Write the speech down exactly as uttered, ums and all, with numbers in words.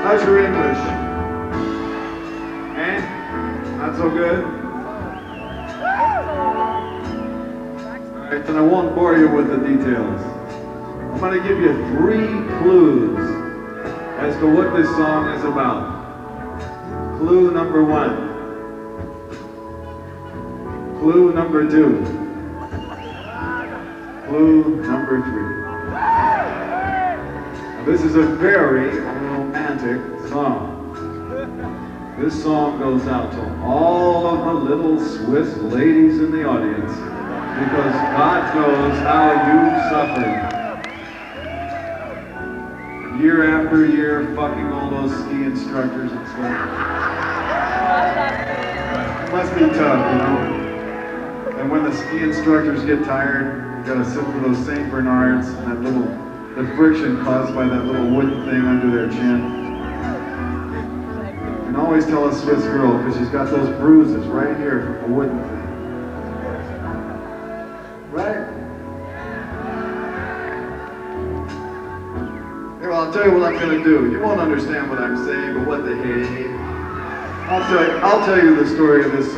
How's your English? Eh? Not so good? Alright, then I won't bore you with the details. I'm going to give you three clues as to what this song is about. Clue number one. Clue number two. Clue number three. Now, this is a very romantic song. This song goes out to all of the little Swiss ladies in the audience because God knows how you suffered. Year after year, fucking all those ski instructors and stuff. It must be tough, you know? And when the ski instructors get tired, you gotta sit for those Saint Bernards and that little, the friction caused by that little wooden thing under their chin. And always tell a Swiss girl, because she's got those bruises right here from the wooden thing. Right? Here, well, I'll tell you what I'm gonna do. You won't understand what I'm saying, but what the hey. I'll tell you, I'll tell you the story of this song.